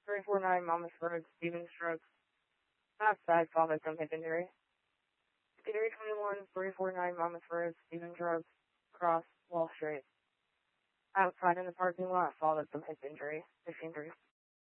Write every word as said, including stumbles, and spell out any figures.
three four nine Monmouth Road, Stevens Stroke. Outside, father from hip injury. three twenty-one, three four nine Monmouth Road, Stevens Road, Cross, Wall Street. Outside in the parking lot, father from hip injury, fifteen three.